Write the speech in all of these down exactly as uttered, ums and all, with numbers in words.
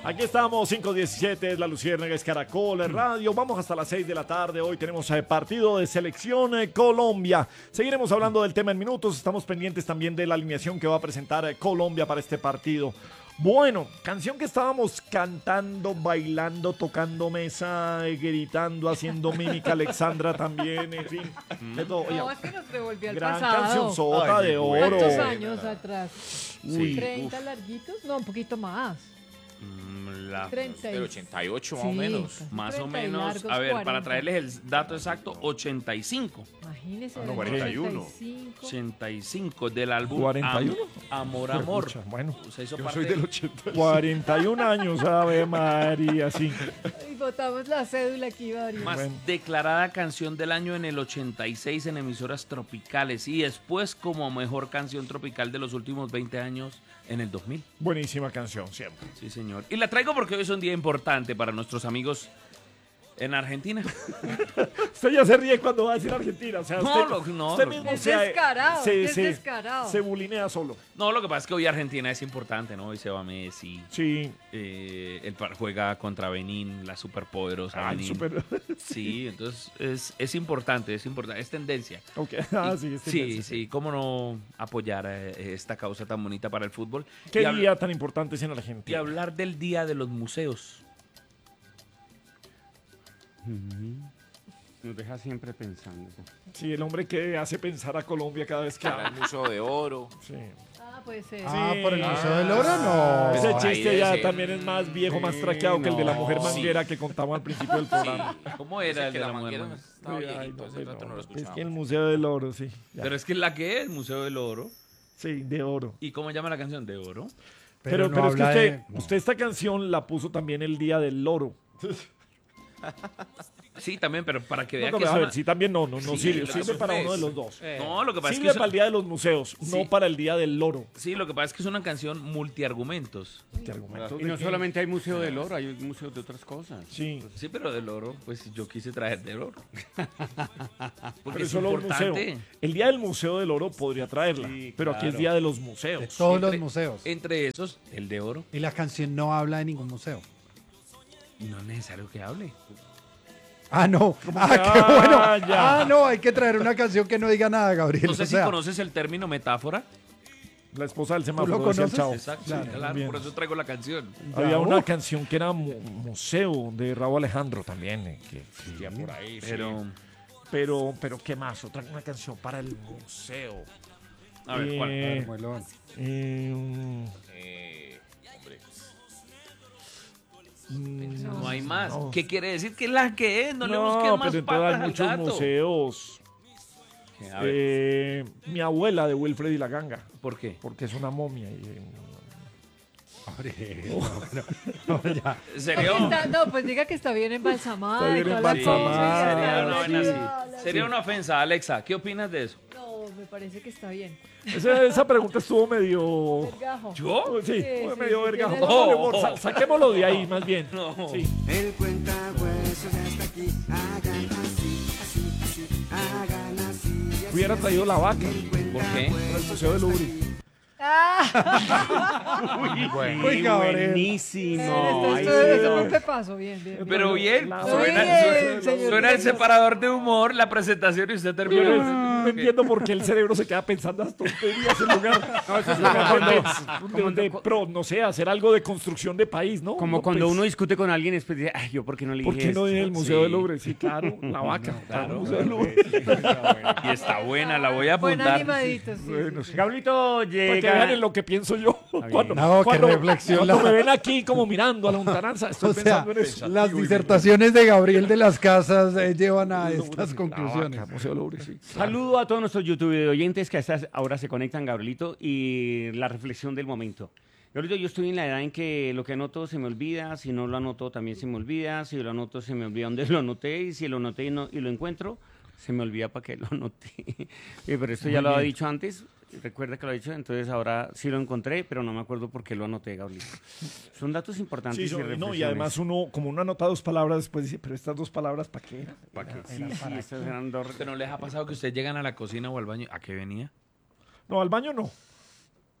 Aquí estamos, cinco diecisiete, es la Luciérnaga, es Caracol Radio. Vamos hasta las seis de la tarde. Hoy tenemos eh, partido de selección eh, Colombia. Seguiremos hablando del tema en minutos. Estamos pendientes también de la alineación que va a presentar eh, Colombia para este partido. Bueno, canción que estábamos cantando, bailando, tocando mesa, eh, gritando, haciendo mímica, Alexandra también, en fin. De todo. Oye, No, es que nos devolvió al gran pasado. canción sota Ay, de oro. ¿Cuántos años atrás? Uy, ¿treinta larguitos? No, un poquito más. La, treinta y- Del ochenta y ocho más Sí, o menos. casi más o treinta y menos, largos, a ver, para cuarenta. traerles el dato exacto, ochenta y cinco. Imagínese. Ah, no, del cuarenta y uno. ochenta y cinco. ochenta y cinco del álbum ¿cuarenta y uno? Am- Amor, Amor. Pucha, bueno, O sea, hizo Yo parte soy del ochenta. cuarenta y un años, Ave María, sí. Y botamos la cédula aquí, varios. más Bueno. declarada canción del año en el ochenta y seis en emisoras tropicales y después como mejor canción tropical de los últimos veinte años en el dos mil. Buenísima canción, siempre. Sí, señor. Y la traigo porque hoy es un día importante para nuestros amigos en Argentina. Usted ya se ríe cuando va a decir Argentina. O sea, No, usted, lo- no, usted lo- mismo Es se, descarado, se, es se- descarado. se bulinea solo. No, lo que pasa es que hoy Argentina es importante, ¿no? Hoy se va Messi. Sí. Eh, el par- juega contra Benín, la superpoderosa Ah, Benín. súper. Sí, entonces es, es importante, es importante, es tendencia. Ok. Ah, Y- sí, es sí, tendencia. sí, cómo no apoyar eh, esta causa tan bonita para el fútbol. ¿Qué y, hab- día tan importante es en y Argentina? hablar del Día de los Museos. Nos deja siempre pensando. Sí, el hombre que hace pensar a Colombia cada vez que Para el habla. Museo de Oro. Sí. Ah, puede ser. Ah, Sí. por el Museo del Oro, no. Ese por ahí chiste debe ya ser. también es más viejo, más Sí, traqueado que el de la no. mujer Sí. manguera que contamos al principio del programa. ¿Cómo Dice era el que de la la mujer? manguera man? estaba Sí, ay, viejito, no, hace pues rato no. no lo Es que escuchaba. el Museo del Oro, sí. Ya. Pero es que la que es, Museo del Oro. Sí, de oro. ¿Y cómo llama la canción? ¿De Oro? Pero, no pero es que habla usted, de- no. usted esta canción la puso también el día del loro. Sí, también, pero para que No, vea no, que a es ver, una- sí, también no, no, no Sí, sirve. claro, Sirve para pues. uno de los dos. No, lo que pasa es Sirve que es para el día de los museos, Sí. no para el día del loro. Sí, lo que pasa es que es una canción multiargumentos. ¿Qué argumento Y de no qué? solamente hay Museo del Oro, hay museos de otras cosas. Sí, Sí, pero del oro, pues yo quise traer del oro. Porque pero es solo un museo. importante. El día del Museo del Oro podría traerla, Sí, pero aquí es claro. día de los De museos. todos Entre- los museos. Entre esos, el de oro. Y la canción no habla de ningún museo. No es necesario que hable. Ah, no. Ah, que- qué bueno. Ah, ya. Ah, no, hay que traer una canción que no diga nada, Gabriel. No sé O si sea, conoces el término metáfora. La esposa del ¿Tú semáforo lo decía el conoces? chavo. Exacto, claro, claro, bien. por eso traigo la canción. ya, Había una uh, canción que era mu- museo de Raúl Alejandro también, eh, que existía por ahí. sí. Pero, Pero, pero, ¿qué más? Otra una canción para el museo. a ver, ¿cuál? Eh, Carmelón. eh, mm, Eh, hombre. mm, No hay más. no. ¿Qué quiere decir? Que la que es, no, le No, busques más pero entonces patas hay al muchos gato. museos. A ver, Eh, mi abuela de Wilfred y la Ganga, ¿por qué? porque es una momia. y, eh, Hombre, no, no, no, ya. ¿En serio? Está- no, pues diga que está bien embalsamada. Está y bien toda la cosa, embalsamada. y Sería la- una la- vaina la- así. la- Sería una ofensa, Alexa. ¿Qué opinas de eso? No, me parece que está bien. esa, esa pregunta estuvo medio... Vergajo. ¿Yo? Sí, Sí, fue sí, medio sí, vergajo. tiene Vámonos, razón. amor, sa- saquémoslo de ahí, más bien. No. Sí. El cuenta huesos ya está aquí. Hagan así, así, así. Hagan así. así, Hubiera traído la vaca ¿Por qué? para el Museo del Louvre. Ah, Uy, Gabriel. Buenísimo. esto, Ay, esto, sí, esto fue no. un pepazo, bien, bien. bien. Pero bien, La- suena, Bien, suena- señor suena el Díaz. separador de humor, la presentación y usted Yo termina. no, no entiendo por qué el cerebro se queda pensando las tonterías en lugar, No, eso es en como lugar cuando, de, de- de pro, no sé, hacer algo de construcción de país, ¿no? como No, cuando pues, uno discute con alguien y después dice, ay, yo por qué no le dije ¿por qué no esto?" en el Museo Sí. del Louvre? Sí, claro, la vaca. claro. el Museo del Louvre. Y está buena, la voy a Buen apuntar. animadito, sí. Bueno, sí, sí. Gablito Para que vean llega. en lo que pienso yo. Cuando, No, qué cuando- reflexión cuando la- me ven aquí como mirando a la lontananza, estoy O sea, pensando en eso. las disertaciones de Gabriel de las Casas eh, llevan a estas La conclusiones. vaca, Museo del Louvre, sí. Saludo a todos nuestros YouTube oyentes que a estas ahora se conectan, Gabrielito, y la reflexión del momento. Gabrielito, yo estoy en la edad en que lo que anoto se me olvida, si no lo anoto también se me olvida, si lo anoto se me olvida dónde lo anoté, y si lo anoté y, no- y lo encuentro, se me olvida para qué lo anoté. Eh, Pero esto ya lo había dicho antes, recuerda que lo he dicho, entonces ahora sí lo encontré, pero no me acuerdo por qué lo anoté, Gabrielito. Son datos importantes Sí, y son- no, y reflexiones. además uno, como uno anota dos palabras, después dice, pero estas dos palabras, ¿para qué? ¿Para qué? Era- Sí, era sí, para- estas eran dos- ¿Pero no les ha pasado que ustedes llegan a la cocina o al baño? ¿A qué venía? No, al baño no.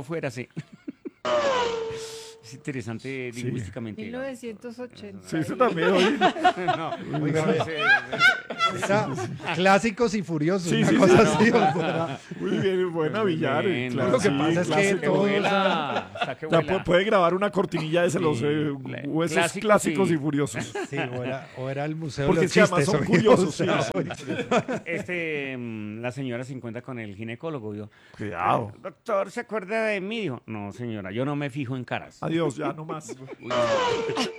lo fuera, sí. Es interesante Sí. lingüísticamente. mil novecientos ochenta. Sí, eso también, oye. No, Oiga, no, ese- Era clásicos y furiosos, Sí, una sí, cosa sí, así. no. o sea, Muy bien, buena Muy Villar. bien, claro, lo que sí, pasa es que clásico. que todo- vuela, o sea, que Ya vuela. pu- puede grabar una cortinilla de ese, los Sí, eh, cla- huesos clásicos clásicos y, y- furiosos. sí, o era, o era el museo Porque de es los que además chistes. son oiga, o curiosos. sea, sí. Este, mm, la señora se encuentra con el ginecólogo. Yo, Cuidado. doctor, ¿se acuerda de mí? Dijo, no, señora, yo no me fijo en caras. Adiós, ya no más.